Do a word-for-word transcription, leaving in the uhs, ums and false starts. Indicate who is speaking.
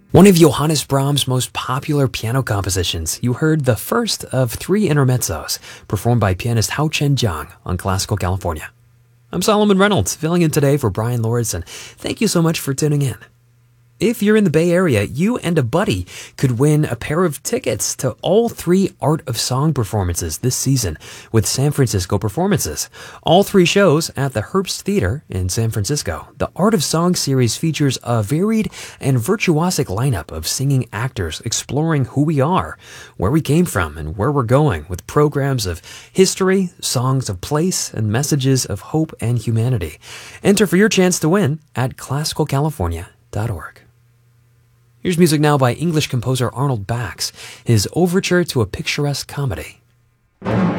Speaker 1: One of Johannes Brahms' most popular piano compositions, you heard the first of three intermezzos, performed by pianist Hao Chen-jiang on Classical California. I'm Solomon Reynolds, filling in today for Brian Lords, and thank you so much for tuning in. If you're in the Bay Area, you and a buddy could win a pair of tickets to all three Art of Song performances this season with San Francisco Performances. All three shows at the Herbst Theater in San Francisco. The Art of Song series features a varied and virtuosic lineup of singing actors exploring who we are, where we came from, and where we're going, with programs of history, songs of place, and messages of hope and humanity. Enter for your chance to win at classical california dot org. Here's music now by English composer Arnold Bax, his overture to a picturesque comedy.